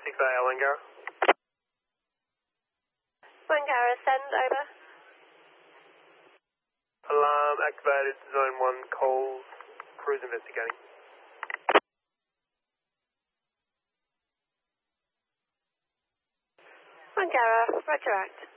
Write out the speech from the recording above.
Wangara. Wangara, send over. Alarm activated, zone 1 calls, crews investigating. Wangara, roger act.